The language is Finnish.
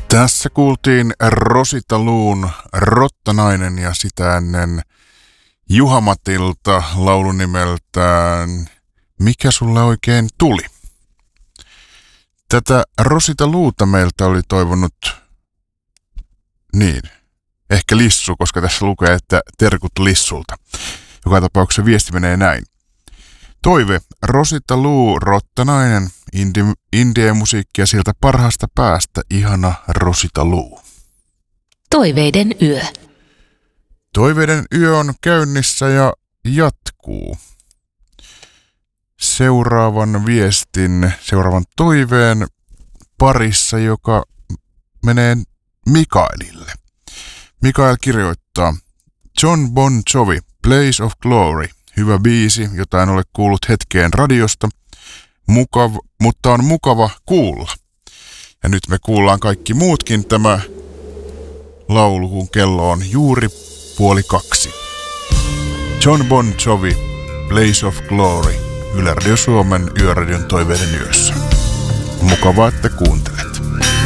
Tässä kuultiin Rosita Luun Rottanainen ja sitä ennen Juha Matilta laulun nimeltään Mikä sulle oikein tuli? Tätä Rosita Luuta meiltä oli toivonut, ehkä Lissu, koska tässä lukee, että terkut Lissulta. Joka tapauksessa viesti menee näin. Toive, Rosita Luu, Rottanainen, indie-musiikkia sieltä parhaasta päästä, ihana Rosita Luu. Toiveiden yö. Toiveiden yö on käynnissä ja jatkuu. Seuraavan toiveen parissa, joka menee Mikaelille. Mikael kirjoittaa, Jon Bon Jovi, Place of Glory. Hyvä biisi, jota en ole kuullut hetkeen radiosta, mutta on mukava kuulla. Ja nyt me kuullaan kaikki muutkin tämä laulu, kun kello on juuri 1:30. Jon Bon Jovi, Place of Glory, Yle Radio Suomen Yöradion toiveiden yössä. Mukavaa, että kuuntelet.